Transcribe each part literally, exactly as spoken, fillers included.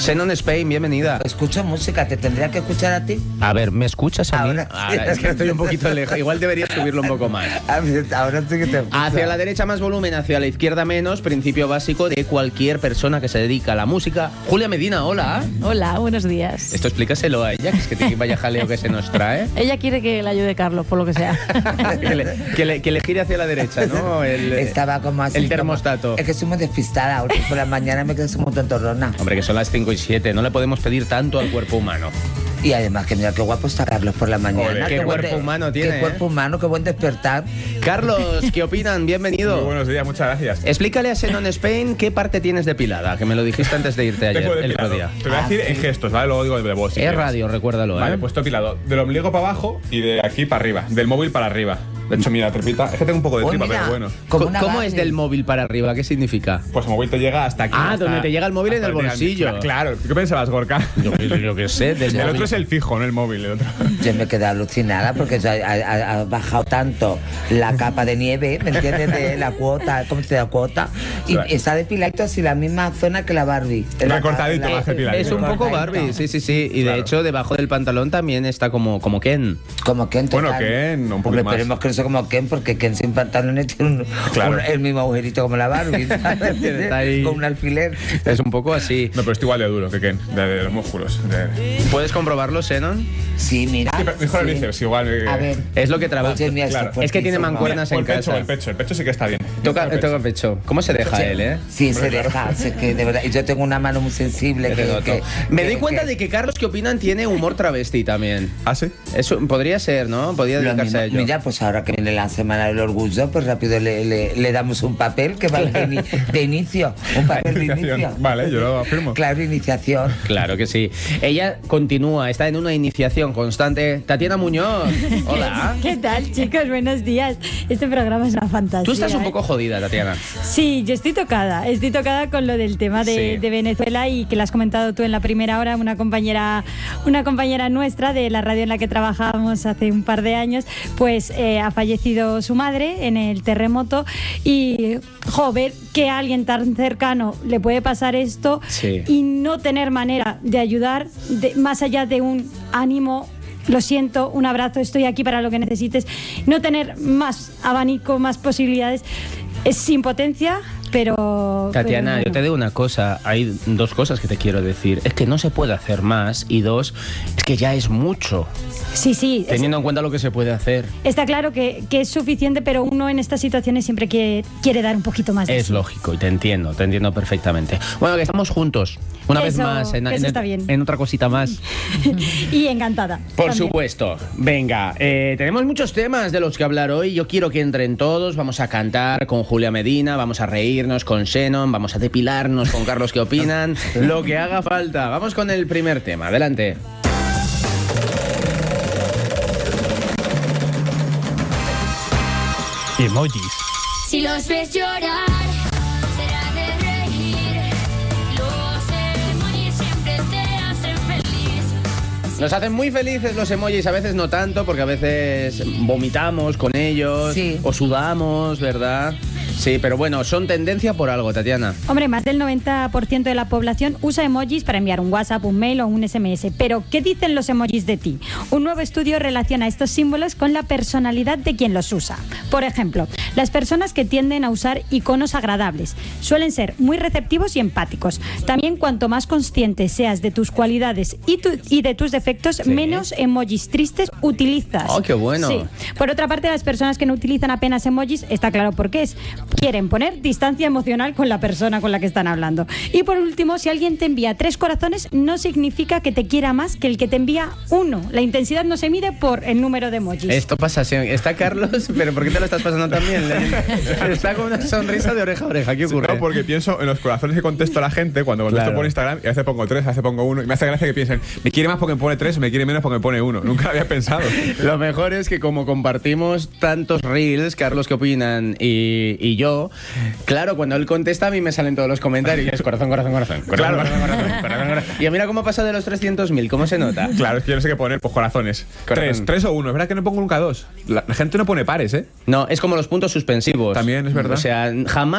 Xenon Spain, bienvenida. Escucho música, ¿te tendría que escuchar a ti? A ver, ¿me escuchas a Ahora mí? sí. Ahora, es que estoy un poquito lejos. Igual deberías subirlo un poco más. A ver, ahora sí que te escucho. Hacia la derecha más volumen, hacia la izquierda menos. Principio básico de cualquier persona que se dedica a la música. Julia Medina, hola. Hola, buenos días. Esto explícaselo a ella, que es que te vaya jaleo que se nos trae. Ella quiere que le ayude Carlos, por lo que sea. que, le, que, le, que le gire hacia la derecha, ¿no? El, Estaba como así. El termostato. Como, es que soy muy despistada. Ahora por la mañana me quedo muy tontorrona. Hombre, que son las cinco y siete. No le podemos pedir tanto al cuerpo humano. Y además que mira qué guapo está Carlos por la mañana. Olé, qué, qué cuerpo de, humano tiene. Qué ¿eh? cuerpo humano, qué buen despertar. Carlos, ¿qué opinan? Bienvenido. Muy buenos días, muchas gracias. Explícale a Xenon Spain qué parte tienes depilada, que me lo dijiste antes de irte ayer, el otro día. Te voy a decir ah, en sí. gestos, ¿vale? Luego digo de voz. Si es quieres. Radio, recuérdalo, ¿eh? Vale, pues depilado. Del ombligo para abajo y de aquí para arriba. Del móvil para arriba. De hecho, mira, tripita. Es que tengo un poco de tripa, oh, pero bueno. ¿Cómo, ¿Cómo es del móvil para arriba? ¿Qué significa? Pues el móvil te llega hasta aquí. Ah, hasta, donde te llega el móvil en el bolsillo. Claro. ¿Qué pensabas, Gorka? Yo, yo, yo qué sé. Del el móvil. otro es el fijo, no el móvil. El otro. Yo me quedé alucinada porque ha, ha, ha bajado tanto la capa de nieve, ¿me entiendes? De la cuota, ¿cómo se llama? Cuota. Y claro. Está depiladito así la misma zona que la Barbie. Recortadito más depiladito. Es un poco Barbie, sí, sí, sí. Y claro. de hecho, debajo del pantalón también está como, como Ken. Como Ken, total. Bueno, Ken, un poco Hombre, más. Esperemos que no sea como Ken, porque Ken sin pantalones tiene un, claro. un, el mismo agujerito como la Barbie, ¿sabes? Con un alfiler. Es un poco así. No, pero estoy igual de duro que Ken, de, de los músculos. De... ¿Puedes comprobarlo, Xenon? Sí, mira. Sí, mejor el bíceps, igual. Eh, A ver. Es lo que trabaja. Oye, mira, claro. Es que tiene mancuernas en el pecho, casa. El pecho, el pecho sí que está bien. Toca el pecho. Toca el pecho. ¿Cómo se deja sí. él, eh? Sí, se deja. Es que de verdad. Yo tengo una mano muy sensible. Que, que, Me que, doy cuenta que... de que Carlos, ¿qué opinan? Tiene humor travesti también. ¿Ah, sí? Eso podría ser, ¿no? Podría dedicarse a ello. Mira, pues ahora que viene la Semana del Orgullo, pues rápido le, le, le damos un papel que va de, in, de inicio. Un papel de inicio. Vale, yo lo afirmo. Claro, iniciación. Claro que sí. Ella continúa, está en una iniciación constante. Tatiana Muñoz, hola. ¿Qué tal, chicos? Buenos días. Este programa es una fantasía. Tú estás un ¿eh? poco jodida, Tatiana. Sí, yo estoy tocada. Estoy tocada con lo del tema de, sí. de Venezuela y que lo has comentado tú en la primera hora. Una compañera, una compañera nuestra de la radio en la que trabajábamos hace un par de años, pues eh, ha fallecido su madre en el terremoto y, jo, ver que a alguien tan cercano le puede pasar esto sí. y no tener manera de ayudar, de, más allá de un ánimo. Lo siento, un abrazo, estoy aquí para lo que necesites. No tener más abanico, más posibilidades. Es impotencia, pero... Tatiana, pero... yo te digo una cosa. Hay dos cosas que te quiero decir. Es que no se puede hacer más. Y dos, es que ya es mucho. Sí, sí. Teniendo es... en cuenta lo que se puede hacer. Está claro que, que es suficiente, pero uno en estas situaciones siempre quiere, quiere dar un poquito más de Es sí. lógico, y te entiendo, te entiendo perfectamente. Bueno, que estamos juntos. Una eso, vez más, en, eso en, está bien. en otra cosita más. Y encantada. Por también. supuesto. Venga, eh, tenemos muchos temas de los que hablar hoy. Yo quiero que entren todos. Vamos a cantar con Julia Medina, vamos a reírnos con Xenon, vamos a depilarnos con Carlos, ¿qué opinan? Lo que haga falta. Vamos con el primer tema. Adelante. Emojis. Si los ves llorar, será de reír. Los emojis siempre te hacen feliz. Nos hacen muy felices los emojis, a veces no tanto, porque a veces vomitamos con ellos, sí. o sudamos, ¿verdad? Sí, pero bueno, son tendencia por algo, Tatiana. Hombre, más del noventa por ciento de la población usa emojis para enviar un WhatsApp, un mail o un ese eme ese. Pero, ¿qué dicen los emojis de ti? Un nuevo estudio relaciona estos símbolos con la personalidad de quien los usa. Por ejemplo, las personas que tienden a usar iconos agradables suelen ser muy receptivos y empáticos. También, cuanto más consciente seas de tus cualidades y, tu, y de tus defectos, sí. menos emojis tristes utilizas. ¡Oh, qué bueno! Sí. Por otra parte, las personas que no utilizan apenas emojis, está claro por qué es. Quieren poner distancia emocional con la persona con la que están hablando. Y por último, si alguien te envía tres corazones, no significa que te quiera más que el que te envía uno. La intensidad no se mide por el número de emojis. Esto pasa, está Carlos, pero ¿por qué te lo estás pasando tan bien? Está con una sonrisa de oreja a oreja. ¿Qué ocurre? No, porque pienso en los corazones que contesto a la gente cuando contesto claro. por Instagram, y a veces pongo tres, a veces pongo uno, y me hace gracia que piensen, me quiere más porque me pone tres o me quiere menos porque me pone uno. Nunca lo había pensado. Lo mejor es que como compartimos tantos reels, Carlos, ¿qué opinan? Y, y yo, claro, cuando él contesta a mí me salen todos los comentarios y es corazón, corazón, corazón, corazón, claro. corazón, corazón, corazón, corazón. Y mira cómo pasa de los trescientos mil, ¿cómo se nota? Claro, es que yo no sé qué poner, pues corazones. Corazón. Tres, tres o uno, es verdad que no pongo nunca dos. La, la gente no pone pares, ¿eh? No, es como los puntos suspensivos. También, es verdad. O sea, jamás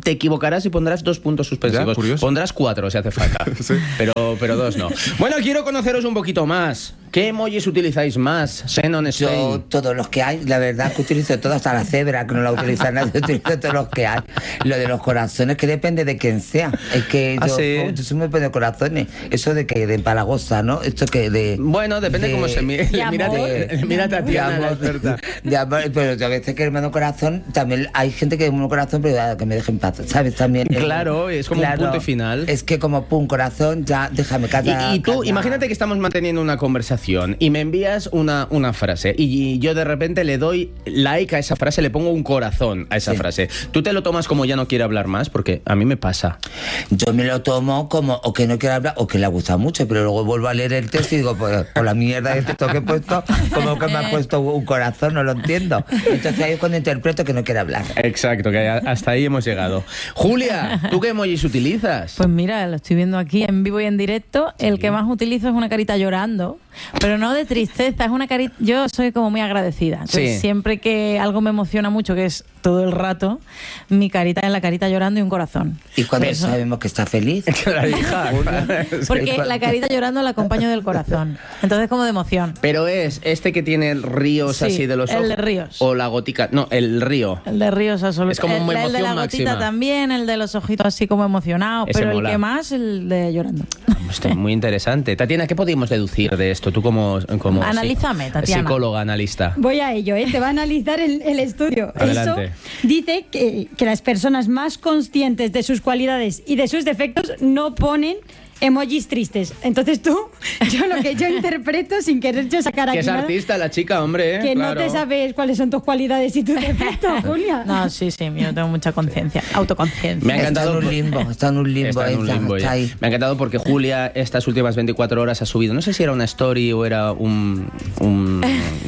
te equivocarás y pondrás dos puntos suspensivos. Ya, curioso. Pondrás cuatro si hace falta. Sí. pero, pero dos no. Bueno, quiero conoceros un poquito más. ¿Qué emojis utilizáis más? Xenon, Stein. Yo, todos los que hay, la verdad que utilizo todos, hasta la cebra, que no la utiliza nadie, utilizo todos los que hay. Lo de los corazones, que depende de quién sea. Es que ¿Ah, yo, sí? yo soy muy de corazones. Eso de que de empalagosa, ¿no? Esto que de... Bueno, depende de- cómo se mire. de Mira, amor. mira a Tatiana, de la amor, experta. de amor, pero yo a veces que me da un corazón, también hay gente que me da un corazón, pero ah, que me dejen paz, ¿sabes? También. Claro, es como un punto y final. Es que como pum, corazón, ya déjame callar. Y, y tú, callar. imagínate que estamos manteniendo una conversación y me envías una, una frase y yo de repente le doy like a esa frase, le pongo un corazón a esa Sí. frase. ¿Tú te lo tomas como ya no quiere hablar más? Porque a mí me pasa. Yo me lo tomo como o que no quiero hablar o que le gusta mucho, pero luego vuelvo a leer el texto y digo, pues por la mierda de texto que he puesto, como que me ha puesto un corazón, no lo entiendo. Entonces ahí es cuando interpreto que no quiere hablar. Exacto, que hasta ahí hemos llegado. Julia, ¿tú qué emojis utilizas? Pues mira, lo estoy viendo aquí en vivo y en directo. El que más utilizo es una carita llorando, pero no de tristeza, es una carita... Yo soy como muy agradecida. Entonces, Sí. siempre que algo me emociona mucho, que es todo el rato, mi carita es la carita llorando y un corazón. Y cuando Eso. sabemos que está feliz. La hija. Porque la carita llorando la acompaño del corazón. Entonces, como de emoción. Pero es este que tiene ríos Sí, así de los el ojos. de ríos. O la gotica. No, el río. El de ríos absoluto. Es como el, una el de la emoción gotita máxima. también, el de los ojitos así como emocionado, Ese pero mola. el que más, el de llorando. Esto es muy interesante. Tatiana, ¿qué podemos deducir de esto? Tú como, como Analízame, psi- Tatiana. psicóloga, analista. Voy a ello, ¿eh? Te va a analizar el, el estudio. Adelante. Eso dice que, que las personas más conscientes de sus cualidades y de sus defectos no ponen emojis tristes. Entonces tú, yo lo que yo interpreto sin querer yo sacar Que aquí es nada, artista la chica, hombre. ¿eh? que Claro. no te sabes cuáles son tus cualidades y tus defectos, Julia. No, sí, sí, yo tengo mucha conciencia, autoconciencia. Me ha encantado. Está en un limbo, está en un limbo. Está en un esa, limbo está ya. ahí. Me ha encantado porque Julia estas últimas veinticuatro horas ha subido, no sé si era una story o era un, un,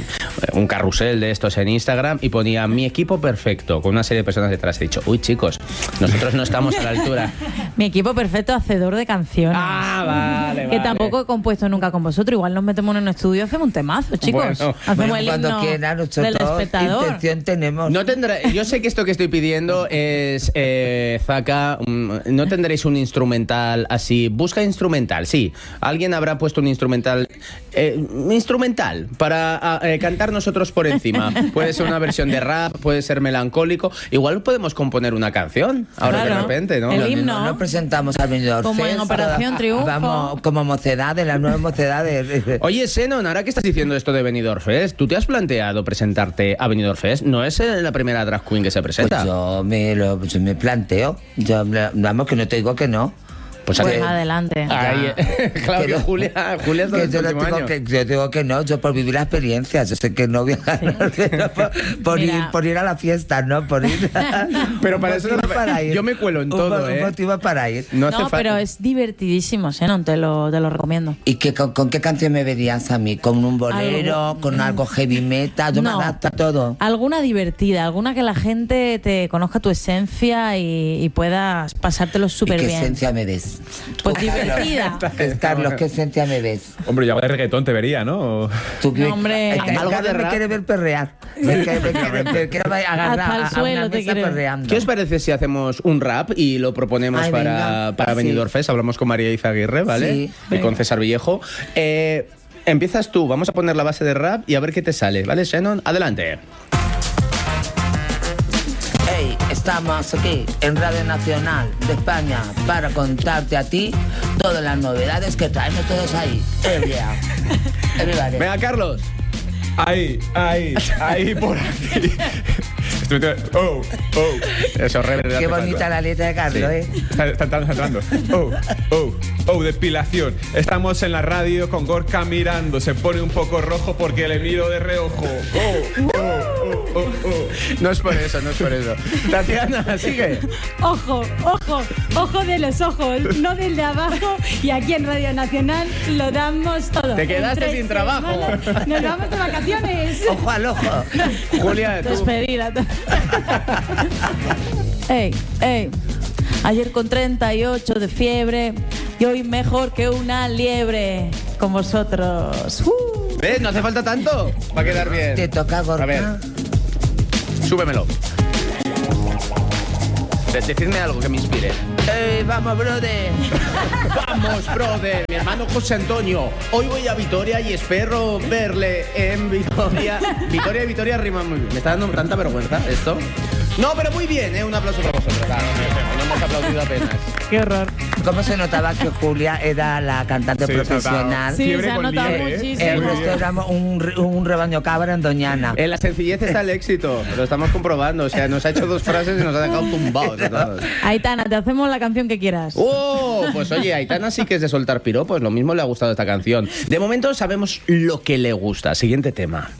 un carrusel de estos en Instagram y ponía mi equipo perfecto con una serie de personas detrás. He dicho, uy chicos, nosotros no estamos a la altura. Mi equipo perfecto hacedor de canciones. Ah, vale, Que vale. tampoco he compuesto nunca con vosotros. Igual nos metemos en un estudio y hacemos un temazo, chicos. Bueno, hacemos Bueno, el cuando himno quiera, del nosotros espectador. intención tenemos. No tendrá, yo sé que esto que estoy pidiendo es, eh, Zaka, mm, no tendréis un instrumental así. Busca instrumental, sí. Alguien habrá puesto un instrumental, eh, instrumental para ah, eh, cantar nosotros por encima. Puede ser una versión de rap, puede ser melancólico. Igual podemos componer una canción ahora Claro. de repente, ¿no? El Lo mismo, himno. Nos presentamos al Benidorm Como en Fest, Operación Triunfo. Vamos como mocedades, las nuevas mocedades. Oye, Xenon, ahora que estás diciendo esto de Benidorm Fest, ¿tú te has planteado presentarte a Benidorm Fest? No es eh, la primera drag queen que se Pues presenta. yo me lo yo me planteo. Yo, vamos, que no te digo que no. Pues, Pues que- adelante. Ay, eh, claro que Que no- Julia, Julia es Que del yo, no próximo digo año. que, yo digo que no, yo por vivir la experiencia, yo sé que no voy a ganar, pero por, por ir, Mira. por ir a la fiesta, ¿no? Por ir. Pero para Un eso motivo no- para ir. yo me cuelo en Un todo, mo- ¿eh? Un motivo para ir. No, No, hace fa- pero es divertidísimo, Xenon, te lo, te lo recomiendo. ¿Y qué, con, con qué canción me verías a mí? ¿Con un bolero? Algo- ¿Con algo heavy metal? Yo No. me adapto a todo. Alguna divertida, alguna que la gente te conozca tu esencia y, y puedas pasártelo ¿Y súper qué bien. esencia me des? Pues Tú, Carlos. divertida. Carlos, ¿qué esencia me ves? Hombre, ya de reggaetón te vería, ¿no? Tú No, hombre. El, el ¿Algo de Carlos me rap? quiere ver perrear. Me quiere, me quiere, me quiere agarrar Hasta el a- a suelo una te mesa quiere. perreando. ¿Qué os parece si hacemos un rap y lo proponemos Ay, para, venga. para Sí. Benidorm Fest? Hablamos con María Izaguirre, ¿vale? Sí. Y con César Villejo. Eh, empiezas tú, vamos a poner la base de rap y a ver qué te sale, ¿vale, Xenon? Adelante. Hey, estamos aquí en Radio Nacional de España para contarte a ti todas las novedades que traemos todos ahí. Everywhere. Everybody. Venga, Carlos. Ahí, ahí, ahí por aquí. Estoy metiendo- Oh, oh. Eso, re, Qué bonita la letra de Carlos, ¿eh? Está, está entrando, está entrando. Oh, oh, oh, depilación. Estamos en la radio con Gorka mirando. Se pone un poco rojo porque le miro de reojo. Oh, oh, oh, oh, oh. No es por eso, no es por eso. Tatiana, sigue. Ojo, ojo, ojo de los ojos, no del de abajo. Y aquí en Radio Nacional lo damos todo. Te quedaste Entre sin trabajo. semanas Nos vamos de vacaciones. Ojo al ojo. Julia, tú. Despedida. Ey, ey. Ayer con treinta y ocho de fiebre y hoy mejor que una liebre con vosotros. Uh. ¿Ves? No hace falta tanto. Va a quedar bien. Te toca, Gorka. A ver, súbemelo. De- Decidme algo que me inspire. ¡Ey, vamos, brother! Vamos, brother, mi hermano José Antonio. Hoy voy a Vitoria y espero verle en Vitoria. Vitoria y Vitoria riman muy bien. Me está dando tanta vergüenza esto. No, pero muy bien, ¿eh? Un aplauso para vosotros. Claro, no hemos aplaudido apenas. Qué horror. ¿Cómo se notaba que Julia era la cantante Sí, se notaba. profesional? Sí, Fiebre se ha con notado liebre, ¿eh? muchísimo. El resto éramos un, re- un rebaño cabra en Doñana. En la sencillez está el éxito. Lo estamos comprobando. O sea, nos ha hecho dos frases y nos ha dejado tumbados a todos. Aitana, te hacemos la canción que quieras. ¡Oh! Pues oye, Aitana sí que es de soltar piropos. Lo mismo le ha gustado esta canción. De momento sabemos lo que le gusta. Siguiente tema.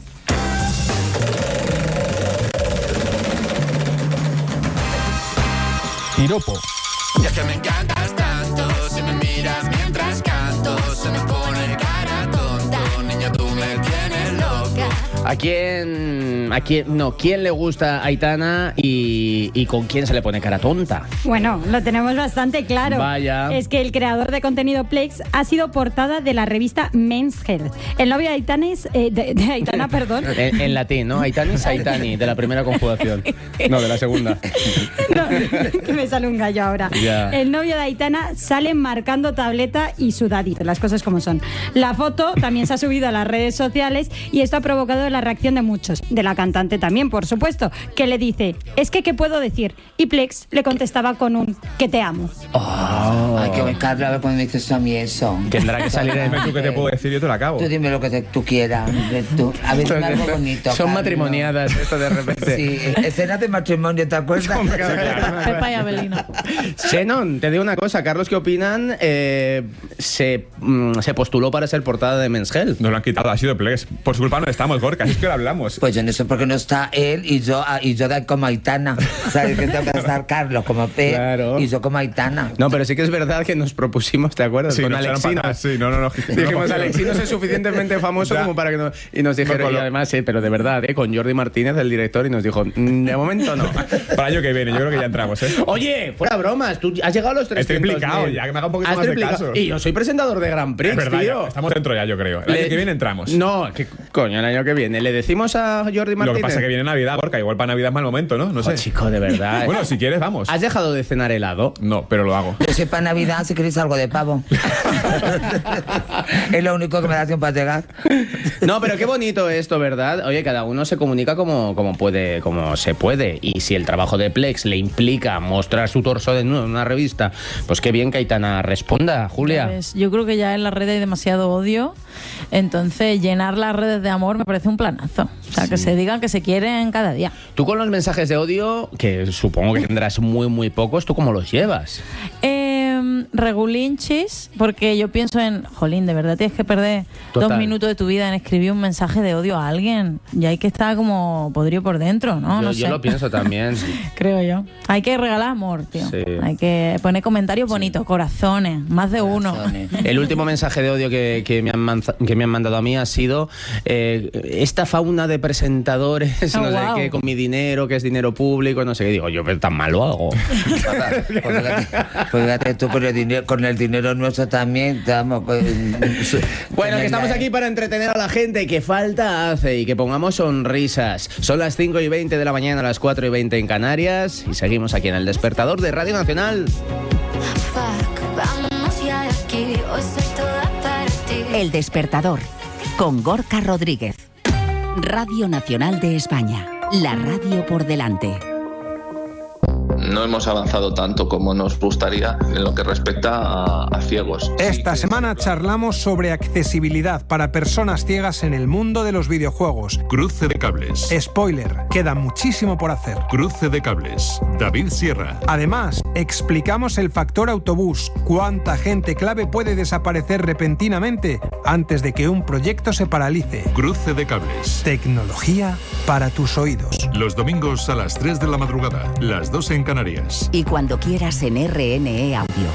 Piropo. Ya que me encantas tanto, si me miras mientras canto, se me pone cara tonto, niña tú me tienes loca. ¿A quién, a quién, no, quién le gusta Aitana y, y con quién se le pone cara tonta? Bueno, lo tenemos bastante claro. Vaya. Es que el creador de contenido Plex ha sido portada de la revista Men's Health. El novio de Aitana es... eh, de, de Aitana, perdón. En, en latín, ¿no? Aitani es Aitani, de la primera conjugación. No, de la segunda. No, que me sale un gallo ahora. Ya. El novio de Aitana sale marcando tableta y sudadito, las cosas como son. La foto también se ha subido a las redes sociales y esto ha provocado la reacción de muchos, de la cantante también, por supuesto, que le dice, es que ¿qué puedo decir? Y Plex le contestaba con un, que te amo. Ay, que Carlos, a ver cuando me dices a mí eso. Tendrá que salir en... Dime tú qué te puedo decir, yo te lo acabo. Tú dime lo que te- tú quieras. de tú. A ver, dime algo bonito. Son Carlos. matrimoniadas esto de repente. Sí, escenas de matrimonio, ¿te acuerdas? Pepa y Abelino. Xenon, te digo una cosa, Carlos, ¿qué opinan? Eh, se, mm, se postuló para ser portada de Men's Health. Nos lo han quitado, ha sido Plex. Por su culpa no estamos, Gorka, es que lo hablamos. Pues yo no sé por qué no está él y yo ah, y yo de- como Aitana. ¿Sabes que tengo que estar Carlos como P Claro. y yo como Aitana? No, pero sí que es verdad que nos propusimos, ¿te acuerdas? Sí, Con nos echaron Alexinos. para atrás, sí, no, no, no. Dijimos, No, Alexinos es suficientemente famoso Ya. como para que no... Y nos dijeron, No, y con lo- además, sí, pero de verdad, ¿eh? Con Jordi Martínez, el director, y nos dijo, "Mm, de momento no. Para el año que viene, yo creo que ya entramos, ¿eh? Oye, fuera bromas, tú has llegado a los trescientos. triplicado, mil. ya que me haga un poquito Has más de triplicado. caso. Y yo soy presentador de Grand Prix, Es verdad, tío. ya, estamos dentro ya, yo creo. El Le- año que viene entramos. No, ¿qué coño, el año que viene? ¿Le decimos a Jordi Martínez? Lo que pasa es que viene Navidad, Gorka, igual para Navidad es mal momento, ¿no? No Oh, sé. chico, de verdad. Bueno, si quieres, vamos. ¿Has dejado de cenar helado? No, pero lo hago. Yo soy para Navidad si queréis algo de pavo. Es lo único que me da tiempo a llegar. No, pero qué bonito esto, ¿verdad? Oye, cada uno se comunica como, como puede, como se puede. Y si el trabajo de Plex le implica mostrar su torso desnudo en una revista, pues qué bien que Aitana responda, Ya Julia. ves, Yo creo que ya en las redes hay demasiado odio, entonces llenar las redes de amor me parece un planazo. O sea, que se digan que se quieren cada día. Tú con los mensajes de odio, que supongo que tendrás muy, muy pocos, ¿tú cómo los llevas? Eh, regulinchis, porque yo pienso en, jolín, de verdad tienes que perder Total. dos minutos de tu vida en escribir un mensaje de odio a alguien. Y hay que estar como podrido por dentro, ¿no? yo, no yo sé. lo pienso también. Creo yo. Hay que regalar amor, tío. Sí. Hay que poner comentarios bonitos, corazones, más de uno. Corazones. El último mensaje de odio que, que me, han manza- que me han mandado a mí ha sido eh, esta fauna de presentadores, Oh, no sé wow. qué, con mi dinero, que es dinero público, no sé qué. Digo, yo, pero tan mal lo hago. Pues fíjate, pues fíjate tú con el dinero, con el dinero nuestro también estamos. Pues, Bueno, que estamos aquí para entretener a la gente, que falta hace y que pongamos sonrisas. Son las cinco y veinte de la mañana, las cuatro y veinte en Canarias y seguimos aquí en El Despertador de Radio Nacional. Fuck, vámonos ya de aquí. Hoy soy toda para ti. El Despertador, con Gorka Rodríguez. Radio Nacional de España, la radio por delante. No hemos avanzado tanto como nos gustaría en lo que respecta a, a ciegos. Esta semana charlamos sobre accesibilidad para personas ciegas en el mundo de los videojuegos. Cruce de cables. Spoiler, queda muchísimo por hacer. Cruce de cables. David Sierra. Además, explicamos el factor autobús, cuánta gente clave puede desaparecer repentinamente antes de que un proyecto se paralice. Cruce de cables. Tecnología para tus oídos. Los domingos a las tres de la madrugada, las dos en Canarias. Y cuando quieras en R N E Audio.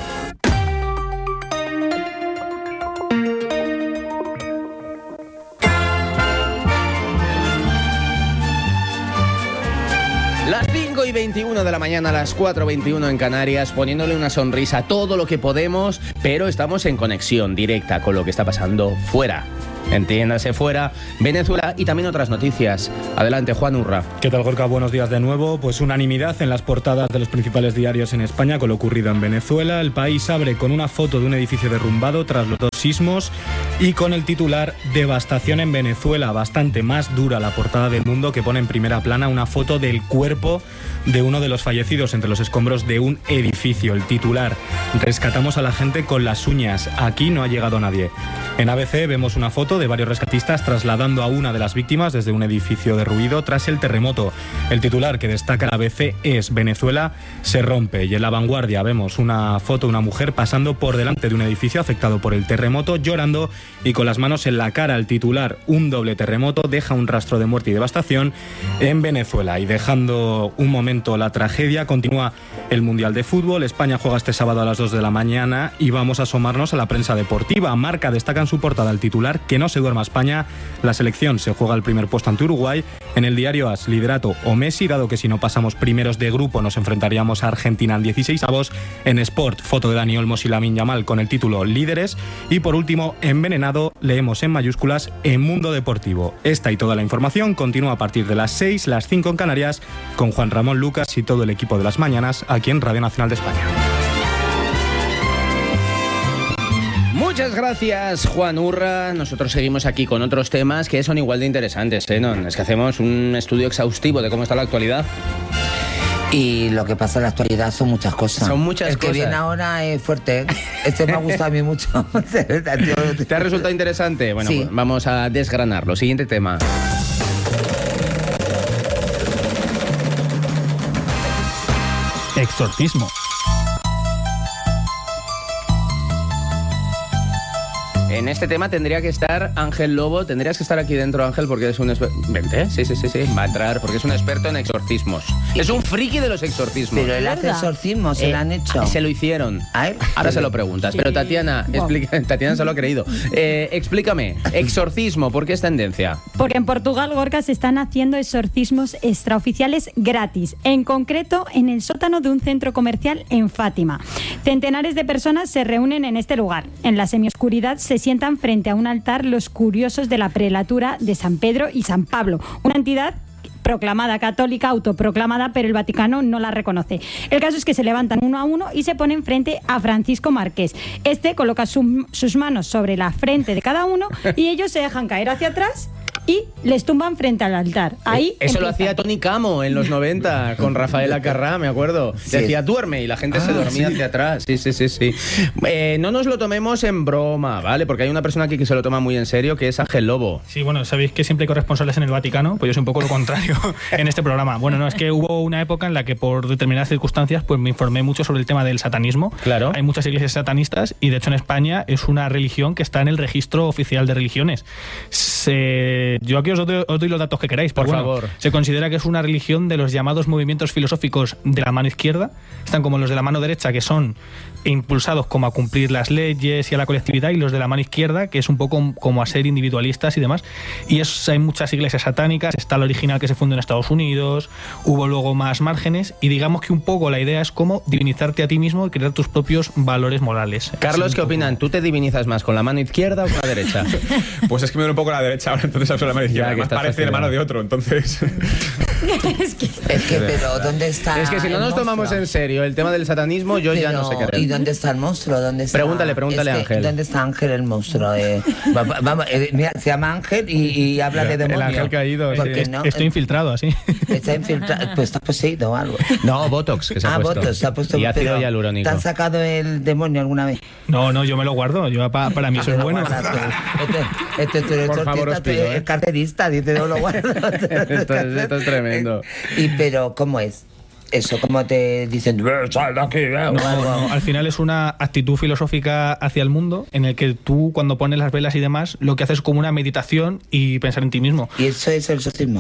Las cinco y veintiuno de la mañana, las cuatro y veintiuno en Canarias, poniéndole una sonrisa a todo lo que podemos, pero estamos en conexión directa con lo que está pasando fuera. entiéndase fuera, Venezuela y también otras noticias. Adelante, Juan Urra. ¿Qué tal, Gorka? Buenos días de nuevo. Pues unanimidad en las portadas de los principales diarios en España con lo ocurrido en Venezuela. El País abre con una foto de un edificio derrumbado tras los dos sismos y con el titular "Devastación en Venezuela". Bastante más dura la portada del Mundo, que pone en primera plana una foto del cuerpo de uno de los fallecidos entre los escombros de un edificio. El titular: "Rescatamos a la gente con las uñas. Aquí no ha llegado nadie". En A B C vemos una foto de varios rescatistas trasladando a una de las víctimas desde un edificio derruido tras el terremoto. El titular que destaca la A B C es "Venezuela se rompe". Y en La Vanguardia vemos una foto de una mujer pasando por delante de un edificio afectado por el terremoto, llorando y con las manos en la cara. El titular: "Un doble terremoto deja un rastro de muerte y devastación en Venezuela". Y dejando un momento la tragedia, continúa el Mundial de Fútbol. España juega este sábado a las dos de la mañana y vamos a asomarnos a la prensa deportiva. Marca destaca en su portada el titular: "Que no se duerma España, la selección se juega el primer puesto ante Uruguay". En el diario AS: "Liderato o Messi, dado que si no pasamos primeros de grupo nos enfrentaríamos a Argentina en dieciseisavos". En Sport, foto de Dani Olmos y Lamine Yamal con el título "Líderes". Y por último, envenenado, leemos en mayúsculas en Mundo Deportivo. Esta y toda la información continúa a partir de las seis, las cinco en Canarias, con Juan Ramón Lucas y todo el equipo de Las Mañanas aquí en Radio Nacional de España. Muchas gracias, Juan Urra. Nosotros seguimos aquí con otros temas que son igual de interesantes, ¿eh? No, es que hacemos un estudio exhaustivo de cómo está la actualidad. Y lo que pasa en la actualidad son muchas cosas. Son muchas El cosas. que viene ahora es fuerte, ¿eh? Este me ha gustado a mí mucho. ¿Te ha resultado interesante? Bueno, Sí. pues vamos a desgranarlo. Siguiente tema. Exorcismo. En este tema tendría que estar Ángel Lobo. Tendrías que estar aquí dentro, Ángel, porque es un experto. Vente, sí, sí, sí, sí. Va a entrar porque es un experto en exorcismos. Es un friki de los exorcismos. Pero él hace exorcismos, se Eh, lo han hecho. Se lo hicieron. ¿A él? Ahora se lo preguntas. Sí. Pero Tatiana, Wow. explica, Tatiana se lo ha creído. Eh, explícame, exorcismo, ¿por qué es tendencia? Porque en Portugal, Gorka, se están haciendo exorcismos extraoficiales gratis, en concreto en el sótano de un centro comercial en Fátima. Centenares de personas se reúnen en este lugar. En la semioscuridad se sientan frente a un altar los curiosos de la prelatura de San Pedro y San Pablo, una entidad proclamada católica, autoproclamada, pero el Vaticano no la reconoce. El caso es que se levantan uno a uno y se ponen frente a Francisco Márquez. Este coloca su- sus manos sobre la frente de cada uno y ellos se dejan caer hacia atrás y les tumban frente al altar. Ahí Eh, Eso lo empieza. hacía Tony Camo en los noventa con Rafaela Carrá, me acuerdo. Sí. Decía duerme y la gente se Ah, dormía sí. hacia atrás. Sí, sí, sí, sí. Eh, no nos lo tomemos en broma, ¿vale? Porque hay una persona aquí que se lo toma muy en serio, que es Ángel Lobo. Sí, bueno, sabéis que siempre hay corresponsales en el Vaticano, pues yo soy un poco lo contrario en este programa. Bueno, no, es que hubo una época en la que por determinadas circunstancias pues me informé mucho sobre el tema del satanismo. Claro. Hay muchas iglesias satanistas y de hecho en España es una religión que está en el registro oficial de religiones. Se... Yo aquí os doy, os doy los datos que queráis. Por pero bueno, favor. Se considera que es una religión de los llamados movimientos filosóficos de la mano izquierda. Están como los de la mano derecha, que son impulsados como a cumplir las leyes y a la colectividad, y los de la mano izquierda, que es un poco como a ser individualistas y demás. Y es, hay muchas iglesias satánicas. Está la original que se fundó en Estados Unidos, hubo luego más márgenes, y digamos que un poco la idea es como divinizarte a ti mismo y crear tus propios valores morales. Carlos, Así ¿qué un poco. opinan? ¿Tú te divinizas más con la mano izquierda o con la derecha? Pues es que me duele un poco la derecha ahora, entonces hablo la mano izquierda. Ya, que Además estás parece fastidiado. hermano de otro, entonces... Es que- Es que, pero ¿dónde está Es que si no el nos tomamos monstruo? en serio el tema del satanismo, yo ya Pero, no sé qué ¿y hacer. dónde está el monstruo? ¿Dónde está? Pregúntale, pregúntale Es a que, Ángel. ¿Dónde está Ángel el monstruo? Eh, va- va- vamos, eh, mira, se llama Ángel y, y habla de El demonio. ángel caído, sí. Porque Est- no, Estoy eh, infiltrado, así. Está infiltrado, pues está poseído o algo. No, Botox, que se ha Ah, puesto. votos, se ha puesto Y ácido pero hialurónico. ¿Te han sacado el demonio alguna vez? No, no, yo me lo guardo. Yo, pa- para mí eso es Pero bueno. guarda, tú. Este, este, tú eres Por favor, tortista, os tú pido, eres ¿eh? carterista, dice, no lo guardo. Esto es- esto es tremendo. Y pero, ¿cómo es? Eso, ¿cómo te dicen? "Eh, sal de aquí, eh", o No, algo? no, al final es una actitud filosófica hacia el mundo en el que tú, cuando pones las velas y demás, lo que haces es como una meditación y pensar en ti mismo. Y eso es el exorcismo.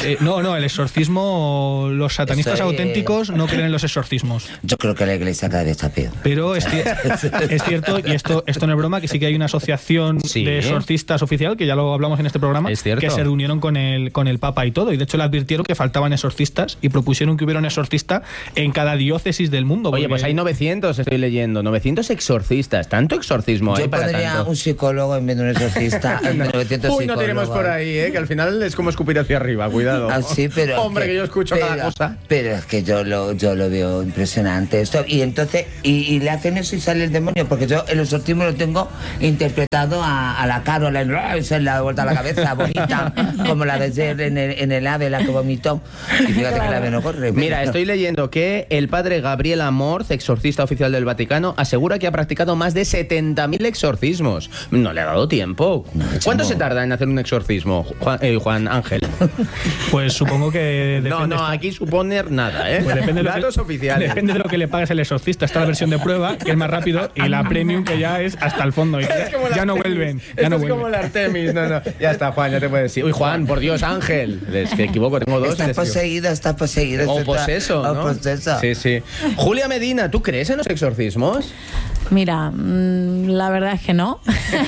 Eh, no, no, el exorcismo, los satanistas Eso es- auténticos no creen en los exorcismos. Yo creo que la iglesia cada vez está peor. Pero es, ci- es cierto, y esto, esto no es broma, que sí que hay una asociación Sí. de exorcistas oficial, que ya lo hablamos en este programa, Es cierto. que se reunieron con el, con el Papa y todo. Y de hecho le advirtieron que faltaban exorcistas y propusieron que hubiera un exorcista en cada diócesis del mundo. Oye, porque- pues hay novecientos, estoy leyendo, novecientos exorcistas. ¿Tanto exorcismo hay Yo para pondría tanto? un psicólogo en vez de un exorcista. En novecientos Uy, no tiremos psicólogos. por ahí, ¿eh? Que al final es como escupir hacia arriba, cuidado. Ah, sí, pero Hombre, que, yo escucho pero, cada cosa. Pero es que yo lo, yo lo veo impresionante esto. Y entonces, y, y le hacen eso y sale el demonio, porque yo el exorcismo lo tengo interpretado a, a la Carol, en, se le da vuelta a la cabeza, vomita, como la de ayer en el, en el ave, la que vomitó. Y fíjate que la ave no corre. Mira, pero- estoy leyendo que el padre Gabriel Amorth, exorcista oficial del Vaticano, asegura que ha practicado más de setenta mil exorcismos. No le ha dado tiempo. ¿Cuánto se tarda en hacer un exorcismo, Juan, eh, Juan Ángel? Pues supongo que depende. No, no, aquí suponer nada, ¿eh? Pues depende de, lo Datos que, oficiales. depende de lo que le pagues el exorcista. Está la versión de prueba, que es más rápido, y la premium, que ya es hasta el fondo. Y ya, Es como el ya no Artemis. vuelven. Ya Esto no es vuelven. como el Artemis. No, no. Ya está, Juan, ya te puedes decir. Uy, Juan, por Dios, Ángel. Es que equivoco, tengo dos. Estás les digo. poseído, estás poseído. O Esto está- poseso, o ¿no? poseso. Sí, sí. Julia Medina, ¿tú crees en los exorcismos? Mira, mm, la verdad es que no.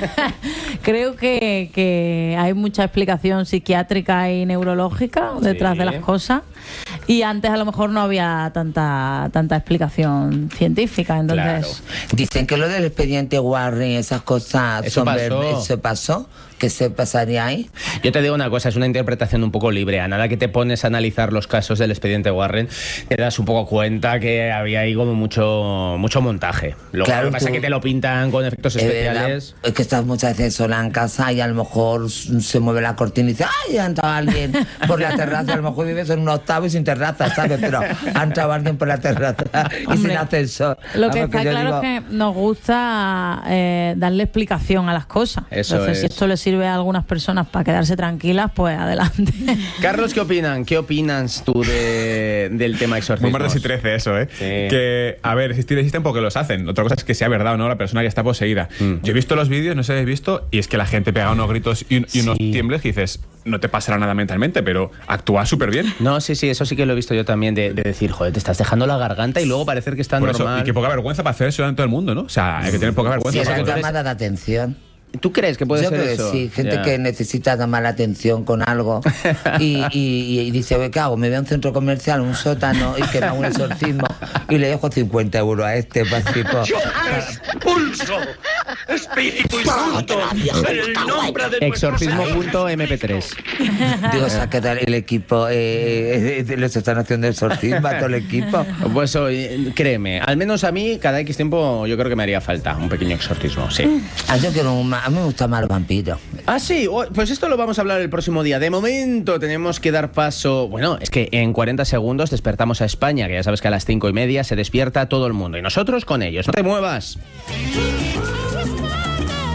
Creo que, que hay mucha explicación psiquiátrica y neurológica detrás Sí. de las cosas. Y antes a lo mejor no había tanta tanta explicación científica. Entonces, Dicen que lo del expediente Warren y esas cosas Eso son pasó. verdes. ¿Se pasó? ¿Qué se pasaría ahí? Yo te digo una cosa, es una interpretación un poco libre. A nada que te pones a analizar los casos del expediente Warren, te das un poco cuenta que había ahí como mucho mucho montaje. Luego, Claro, lo que pasa tú- es que te lo pintan con efectos Es verdad, especiales. es que estás muchas veces sola en casa y a lo mejor s- se mueve la cortina y dice, ¡ay! Ha entrado alguien por la terraza. A lo mejor vives en un octavo y sin terraza, ¿sabes? Pero ha entrado alguien por la terraza y Hombre, sin ascensor. lo que Vamos, está yo claro digo, es que nos gusta eh, darle explicación a las cosas. Eso Entonces, si es. esto le sirve a algunas personas para quedarse tranquilas, pues adelante. Carlos, ¿qué opinan? ¿Qué opinas tú de, del tema exorcismo? Muy martes y trece eso, ¿eh? Que, a ver, existir existen porque los hacen. Otra cosa es que sea verdad o no la persona que está poseída. Yo he visto los vídeos, no sé si habéis visto, y es que la gente pega unos gritos y, y unos tiembles que dices, no te pasará nada mentalmente, pero actúa súper bien. No, sí, sí, eso sí que lo he visto yo también, de, de decir, joder, te estás dejando la garganta y luego parecer que está Por eso, normal. y qué poca vergüenza para hacer eso en todo el mundo, ¿no? O sea, hay que tener poca vergüenza. Sí, para es hacer- llamada de atención. ¿Tú crees que puede Yo ser creo que eso? sí, gente Ya. que necesita llamar la atención con algo y, y, y dice, oye, ¿qué hago? Me voy a un centro comercial, un sótano y que me haga un exorcismo y le dejo cincuenta euros a este pasipo. ¡Expulso! ¡Espíritu inmundo! ¡En el nombre de Exorcismo punto eme pe tres. Digo, se ha quedado el equipo, eh, eh, les están haciendo exorcismo a todo el equipo. Pues oye, créeme, al menos a mí cada X tiempo yo creo que me haría falta un pequeño exorcismo, sí. Ah, yo quiero un, a mí me gusta más el vampiro. Ah, sí, o- pues esto lo vamos a hablar el próximo día. De momento tenemos que dar paso. Bueno, es que en cuarenta segundos despertamos a España, que ya sabes que a las cinco y media se despierta todo el mundo y nosotros con ellos. No te muevas.